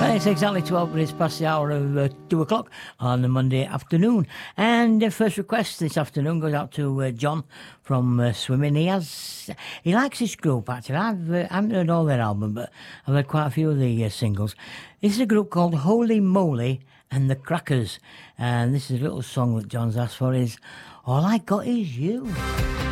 It's exactly 12 minutes past the hour of 2 o'clock on a Monday afternoon. And the first request this afternoon goes out to John from Swimming. He likes this group, actually. I haven't heard all their album, but I've heard quite a few of the singles. This is a group called Holy Moly and the Crackers. And this is a little song that John's asked for is All I Got Is You.